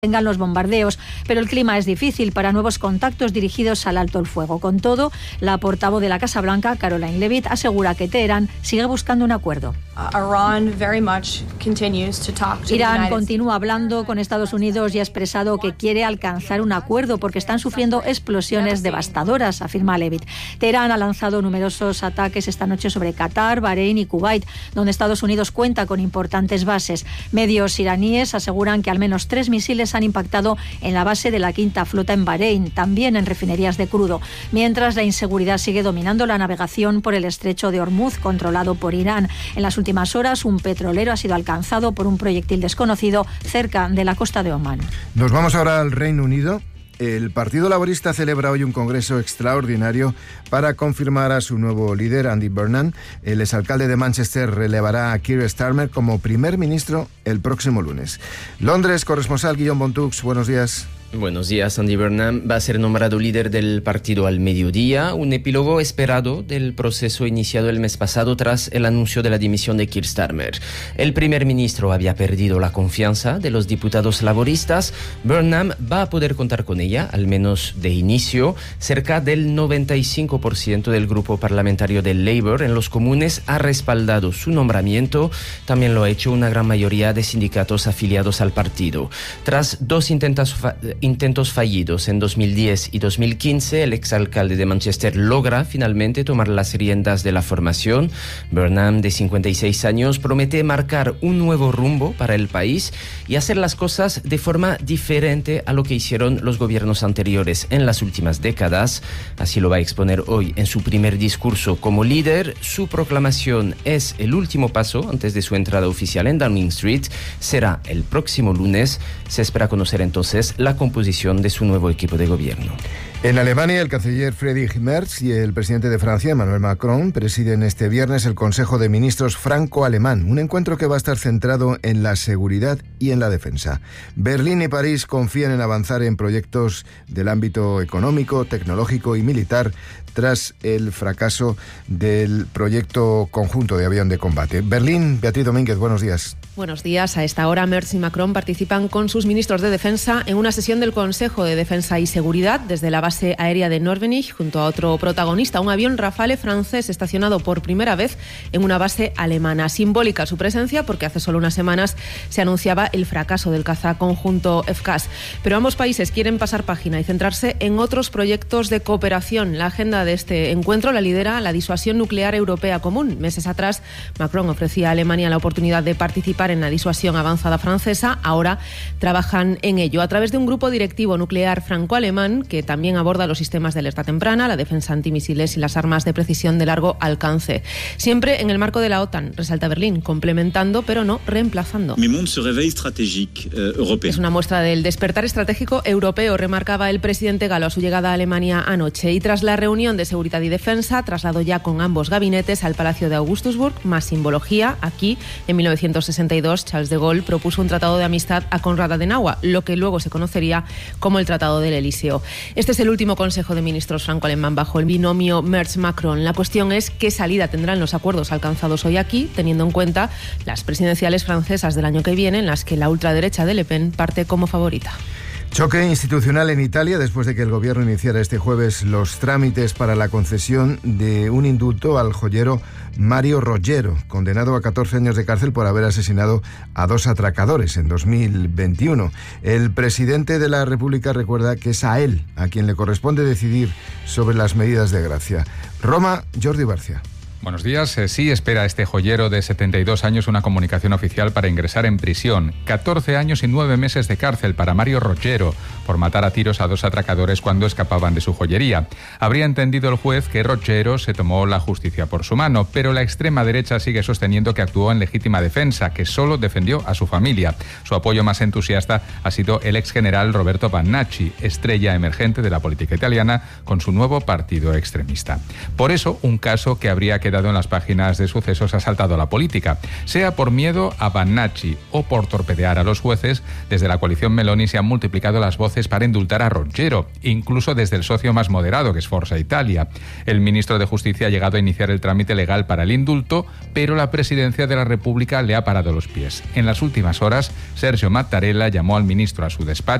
tengan los bombardeos, pero el clima es difícil para nuevos contactos dirigidos al alto el fuego. Con todo, la portavoz de la Casa Blanca, Caroline Leavitt, asegura que Teherán sigue buscando un acuerdo. Irán continúa hablando con Estados Unidos y ha expresado que quiere alcanzar un acuerdo porque están sufriendo explosiones devastadoras, afirma Leavitt. Teherán ha lanzado numerosos ataques esta noche sobre Qatar, Bahrein y Kuwait, donde Estados Unidos cuenta con importantes bases. Medios iraníes aseguran que al menos 3 misiles han impactado en la base de la Quinta Flota en Bahrein, también en refinerías de crudo, mientras la inseguridad sigue dominando la navegación por el estrecho de Hormuz, controlado por Irán. En las últimas horas, un petrolero ha sido alcanzado por un proyectil desconocido cerca de la costa de Omán. Nos vamos ahora al Reino Unido. El Partido Laborista celebra hoy un congreso extraordinario para confirmar a su nuevo líder, Andy Burnham. El exalcalde de Manchester relevará a Keir Starmer como primer ministro el próximo lunes. Londres, corresponsal Guillaume Bontux, buenos días. Buenos días. Andy Burnham va a ser nombrado líder del partido al mediodía, un epílogo esperado del proceso iniciado el mes pasado tras el anuncio de la dimisión de Keir Starmer. El primer ministro había perdido la confianza de los diputados laboristas. Burnham va a poder contar con ella, al menos de inicio. Cerca del 95% del grupo parlamentario del Labour en los comunes ha respaldado su nombramiento. También lo ha hecho una gran mayoría de sindicatos afiliados al partido. Tras dos intentos fallidos en 2010 y 2015, el exalcalde de Manchester logra finalmente tomar las riendas de la formación. Burnham, de 56 años, promete marcar un nuevo rumbo para el país y hacer las cosas de forma diferente a lo que hicieron los gobiernos anteriores en las últimas décadas. Así lo va a exponer hoy en su primer discurso como líder. Su proclamación es el último paso antes de su entrada oficial en Downing Street. Será el próximo lunes. Se espera conocer entonces la composición de su nuevo equipo de gobierno. En Alemania, el canciller Friedrich Merz y el presidente de Francia, Emmanuel Macron, presiden este viernes el Consejo de Ministros franco-alemán, un encuentro que va a estar centrado en la seguridad y en la defensa. Berlín y París confían en avanzar en proyectos del ámbito económico, tecnológico y militar tras el fracaso del proyecto conjunto de avión de combate. Berlín, Beatriz Domínguez, buenos días. Buenos días. A esta hora, Merz y Macron participan con sus ministros de defensa en una sesión del Consejo de Defensa y Seguridad desde la base aérea de Norvenich junto a otro protagonista, un avión Rafale francés estacionado por primera vez en una base alemana. Simbólica su presencia porque hace solo unas semanas se anunciaba el fracaso del caza conjunto FCAS. Pero ambos países quieren pasar página y centrarse en otros proyectos de cooperación. La agenda de este encuentro la lidera la disuasión nuclear europea común. Meses atrás, Macron ofrecía a Alemania la oportunidad de participar en la disuasión avanzada francesa. Ahora trabajan en ello a través de un grupo directivo nuclear franco-alemán que también aborda los sistemas de alerta temprana, la defensa antimisiles y las armas de precisión de largo alcance. Siempre en el marco de la OTAN, resalta Berlín, complementando pero no reemplazando. Es una muestra del despertar estratégico europeo, remarcaba el presidente galo a su llegada a Alemania anoche. Y tras la reunión de seguridad y defensa, trasladó ya con ambos gabinetes al Palacio de Augustusburg. Más simbología. Aquí, en 1962, Charles de Gaulle propuso un tratado de amistad a Konrad Adenauer, lo que luego se conocería como el Tratado del Elíseo. Este es el último Consejo de Ministros franco-alemán bajo el binomio Merz-Macron. La cuestión es qué salida tendrán los acuerdos alcanzados hoy aquí, teniendo en cuenta las presidenciales francesas del año que viene, en las que la ultraderecha de Le Pen parte como favorita. Choque institucional en Italia después de que el gobierno iniciara este jueves los trámites para la concesión de un indulto al joyero Mario Roggero, condenado a 14 años de cárcel por haber asesinado a 2 atracadores en 2021. El presidente de la República recuerda que es a él a quien le corresponde decidir sobre las medidas de gracia. Roma, Jordi Barcia. Buenos días. Sí espera este joyero de 72 años una comunicación oficial para ingresar en prisión. 14 años y 9 meses de cárcel para Mario Roggero por matar a tiros a 2 atracadores cuando escapaban de su joyería. Habría entendido el juez que Roggero se tomó la justicia por su mano, pero la extrema derecha sigue sosteniendo que actuó en legítima defensa, que solo defendió a su familia. Su apoyo más entusiasta ha sido el exgeneral Roberto Pannacci, estrella emergente de la política italiana, con su nuevo partido extremista. Por eso, un caso que habría que quedado en las páginas de sucesos ha saltado a la política. Sea por miedo a Bannacci o por torpedear a los jueces, desde la coalición Meloni se han multiplicado las voces para indultar a Rogero, incluso desde el socio más moderado, que es Forza Italia. El ministro de Justicia ha llegado a iniciar el trámite legal para el indulto, pero la presidencia de la República le ha parado los pies. En las últimas horas, Sergio Mattarella llamó al ministro a su despacho